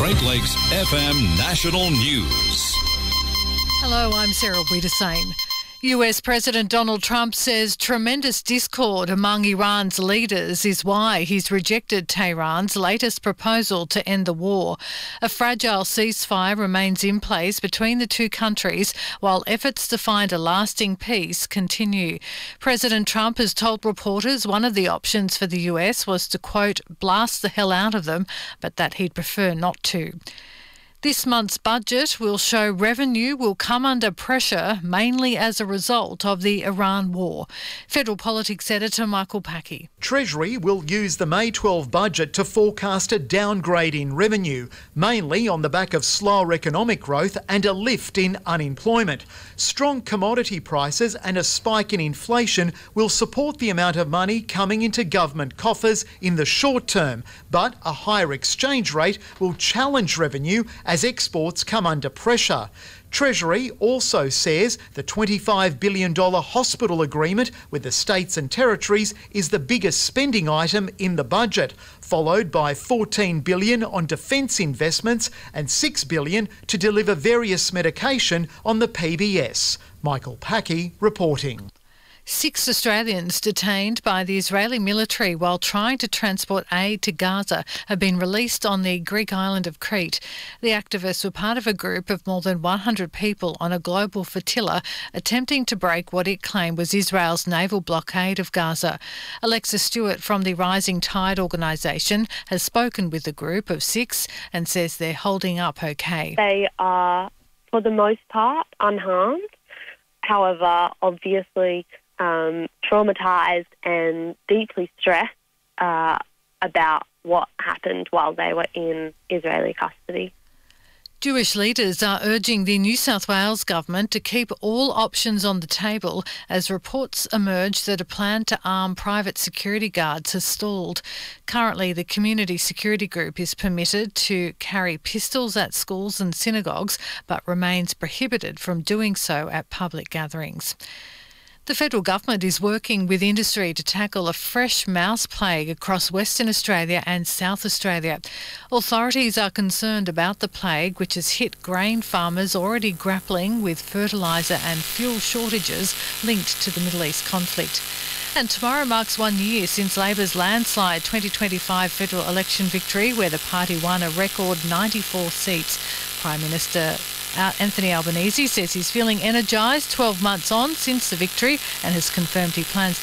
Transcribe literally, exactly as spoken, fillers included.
Great Lakes F M National News. Hello, I'm Sarah Wiedersane. U S President Donald Trump says tremendous discord among Iran's leaders is why he's rejected Tehran's latest proposal to end the war. A fragile ceasefire remains in place between the two countries while efforts to find a lasting peace continue. President Trump has told reporters one of the options for the U S was to, quote, blast the hell out of them, but that he'd prefer not to. This month's budget will show revenue will come under pressure mainly as a result of the Iran war. Federal Politics Editor Michael Packey. Treasury will use the May twelfth budget to forecast a downgrade in revenue, mainly on the back of slower economic growth and a lift in unemployment. Strong commodity prices and a spike in inflation will support the amount of money coming into government coffers in the short term, but a higher exchange rate will challenge revenue as exports come under pressure. Treasury also says the twenty-five billion dollars hospital agreement with the states and territories is the biggest spending item in the budget, followed by fourteen billion dollars on defence investments and six billion dollars to deliver various medication on the P B S. Michael Packey reporting. Six Australians detained by the Israeli military while trying to transport aid to Gaza have been released on the Greek island of Crete. The activists were part of a group of more than one hundred people on a global flotilla attempting to break what it claimed was Israel's naval blockade of Gaza. Alexa Stewart from the Rising Tide organisation has spoken with the group of six and says they're holding up okay. They are, for the most part, unharmed. However, obviously, Um, traumatised and deeply stressed uh, about what happened while they were in Israeli custody. Jewish leaders are urging the New South Wales government to keep all options on the table as reports emerge that a plan to arm private security guards has stalled. Currently, the community security group is permitted to carry pistols at schools and synagogues but remains prohibited from doing so at public gatherings. The federal government is working with industry to tackle a fresh mouse plague across Western Australia and South Australia. Authorities are concerned about the plague, which has hit grain farmers already grappling with fertiliser and fuel shortages linked to the Middle East conflict. And tomorrow marks one year since Labor's landslide twenty twenty-five federal election victory, where the party won a record ninety-four seats. Prime Minister Anthony Albanese says he's feeling energised twelve months on since the victory and has confirmed he plans